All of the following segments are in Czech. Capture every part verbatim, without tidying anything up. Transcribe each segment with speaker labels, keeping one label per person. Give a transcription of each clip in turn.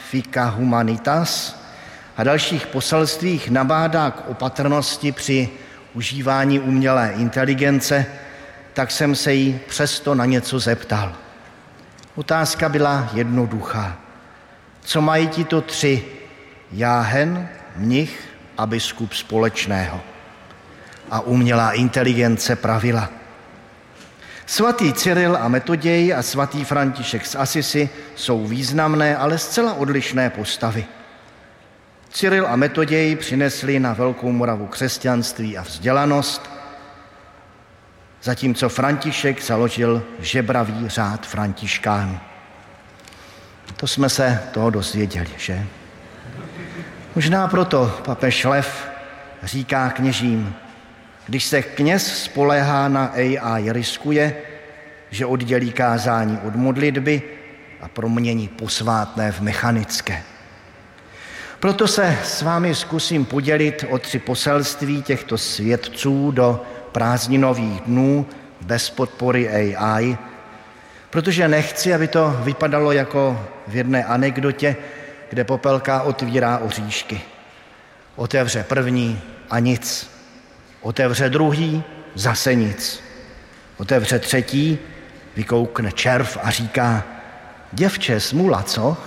Speaker 1: Magnifica Humanitas a dalších poselstvích nabádá k opatrnosti při užívání umělé inteligence, tak jsem se jí přesto na něco zeptal. Otázka byla jednoduchá. Co mají tito tři, jáhen, mnich a biskup, společného? A umělá inteligence pravila. Svatý Cyril a Metoděj a svatý František z Asisi jsou významné, ale zcela odlišné postavy. Cyril a Metoděj přinesli na Velkou Moravu křesťanství a vzdělanost, zatímco František založil žebravý řád františkánů. To jsme se toho dozvěděli, že? Možná proto papež Lev říká kněžím, když se kněz spoléhá na A I, riskuje, že oddělí kázání od modlitby a promění posvátné v mechanické. Proto se s vámi zkusím podělit o tři poselství těchto svědců do prázdninových dnů bez podpory A I, protože nechci, aby to vypadalo jako v jedné anekdotě, kde Popelka otvírá oříšky. Otevře první a nic. Otevře druhý, zase nic. Otevře třetí, vykoukne červ a říká, děvče, smůla, co?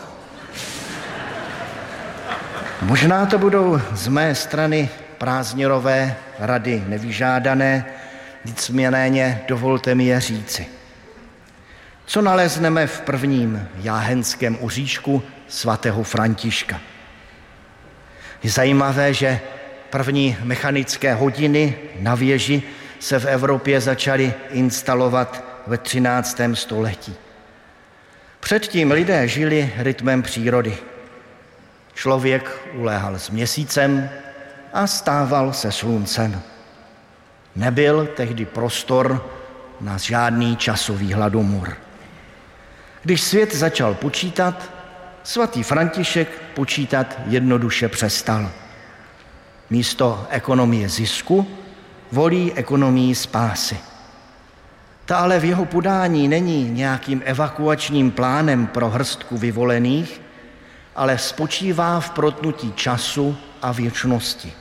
Speaker 1: Možná to budou z mé strany prázdnirové rady nevyžádané, nicméně dovolte mi je říci. Co nalezneme v prvním jáhenském oříšku svatého Františka? Je zajímavé, že první mechanické hodiny na věži se v Evropě začaly instalovat ve třináctém století. Předtím lidé žili rytmem přírody. Člověk uléhal s měsícem a stával se sluncem. Nebyl tehdy prostor na žádný časový hladomor. Když svět začal počítat, svatý František počítat jednoduše přestal. Místo ekonomie zisku volí ekonomii spásy. Ta ale v jeho podání není nějakým evakuačním plánem pro hrstku vyvolených, ale spočívá v protnutí času a věčnosti.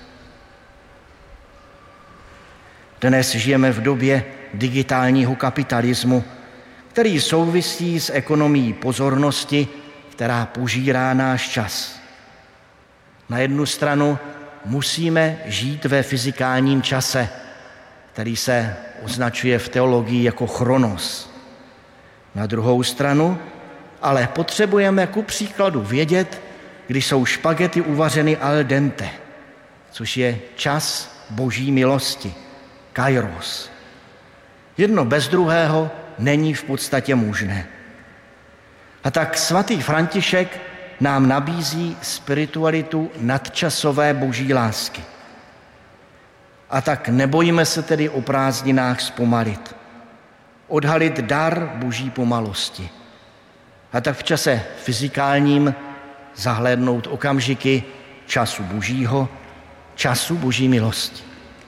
Speaker 1: Dnes žijeme v době digitálního kapitalismu, který souvisí s ekonomií pozornosti, která požírá náš čas. Na jednu stranu musíme žít ve fyzikálním čase, který se označuje v teologii jako chronos. Na druhou stranu ale potřebujeme ku příkladu vědět, kdy jsou špagety uvařeny al dente, což je čas boží milosti, kairos. Jedno bez druhého není v podstatě možné. A tak svatý František nám nabízí spiritualitu nadčasové boží lásky. A tak nebojíme se tedy o prázdninách zpomalit, odhalit dar boží pomalosti. A tak v čase fyzikálním zahlédnout okamžiky času božího, času boží milosti.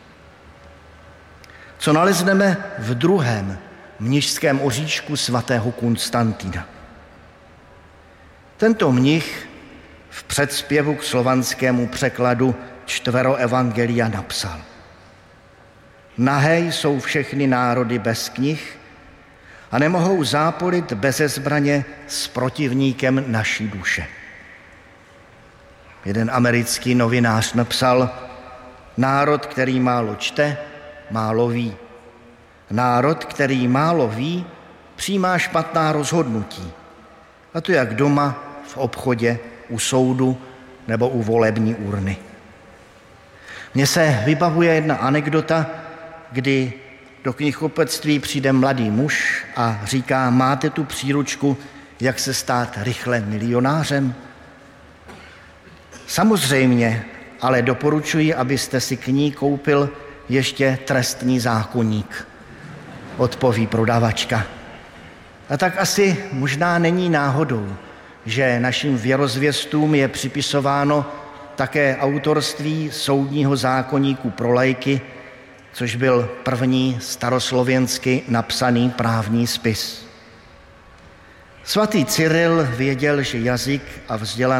Speaker 1: Co nalezneme v druhém mnišském oříšku svatého Konstantina? Tento mnich v předspěvu k slovanskému překladu čtvero evangelia napsal. Nahé jsou všechny národy bez knih a nemohou zápolit beze zbraně s protivníkem naší duše. Jeden americký novinář napsal, národ, který málo čte, málo ví. Národ, který málo ví, přijímá špatná rozhodnutí. A to jak doma, v obchodě, u soudu nebo u volební urny. Mně se vybavuje jedna anekdota, kdy do knihkupectví přijde mladý muž a říká, máte tu příručku, jak se stát rychle milionářem? Samozřejmě, ale doporučuji, abyste si k ní koupil ještě trestní zákoník, odpoví prodavačka. A tak asi možná není náhodou, že našim věrozvěstům je připisováno také autorství soudního zákoníku pro laiky, což byl první staroslověnsky napsaný právní spis. Svatý Cyril věděl, že jazyk a vzdělanost